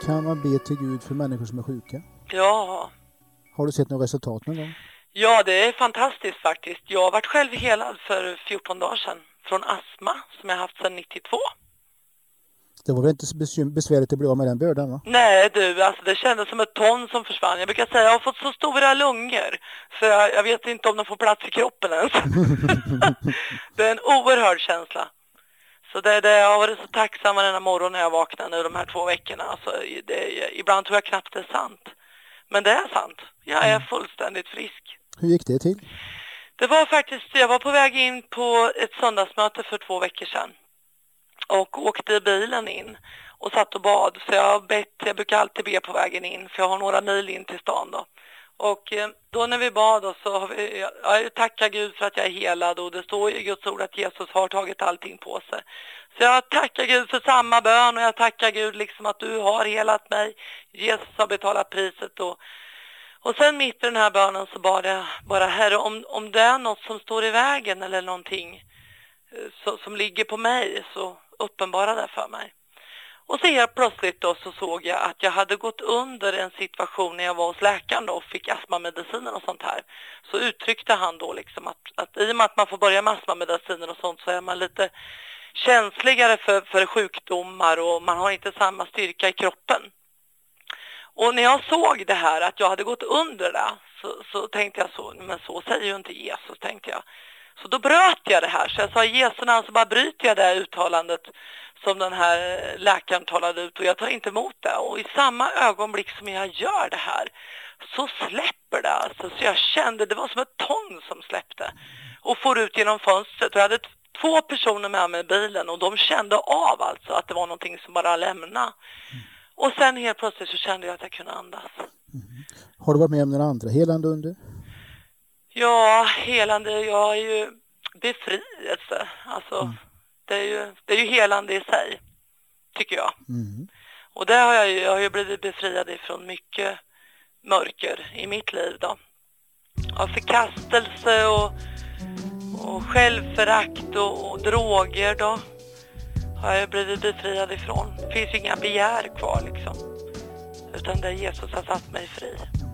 kan man be till Gud för människor som är sjuka? Ja. Har du sett några resultat någon gång? Ja, det är fantastiskt faktiskt. Jag har varit själv helad för 14 dagar sedan från astma som jag haft sedan 92. Det var väl inte så besvärligt att bli av med den bördan, va? Nej du, alltså det kändes som ett ton som försvann. Jag brukar säga jag har fått så stora lungor så jag vet inte om de får plats i kroppen ens. Det är en oerhörd känsla. Så jag har varit så tacksam varje morgon när jag vaknar nu de här 2 veckorna. Alltså, ibland tror jag knappt det är sant. Men det är sant. Jag är fullständigt frisk. Hur gick det till? Det var faktiskt, jag var på väg in på ett söndagsmöte för 2 veckor sedan. Och åkte i bilen in och satt och bad. Så jag brukar alltid be på vägen in för jag har några mil in till stan då. Och då när vi bad så har jag tackar Gud för att jag är helad och det står i Guds ord att Jesus har tagit allting på sig. Så jag tackar Gud för samma bön och jag tackar Gud liksom att du har helat mig. Jesus har betalat priset och sen mitt i den här bönen så bad jag bara Herre om det är något som står i vägen eller någonting som ligger på mig så uppenbara det för mig. Och så helt plötsligt då så såg jag att jag hade gått under en situation när jag var hos läkaren då och fick astmamediciner och sånt här. Så uttryckte han då liksom att i och med att man får börja med astmamediciner och sånt så är man lite känsligare för sjukdomar och man har inte samma styrka i kroppen. Och när jag såg det här att jag hade gått under det så tänkte jag så, men så säger ju inte Jesus, tänkte jag. Så då bröt jag det här. Så jag sa i Jesu namn så bara bryter jag det här uttalandet som den här läkaren talade ut och jag tar inte emot det. Och i samma ögonblick som jag gör det här så släpper det alltså. Så jag kände, det var som ett ton som släppte och for ut genom fönstret. Och jag hade 2 personer med mig i bilen och de kände av alltså att det var någonting som bara lämnade. Och sen helt plötsligt så kände jag att jag kunde andas. Har du varit med om några andra helande under? Ja, helande, jag är ju befrielse. Alltså, det är ju helande i sig, tycker jag. Och där har jag har ju blivit befriad ifrån mycket mörker i mitt liv då. Av förkastelse och självförakt och droger då. Har jag blivit befriad ifrån. Det finns ju inga begär kvar liksom. Utan där Jesus har satt mig fri.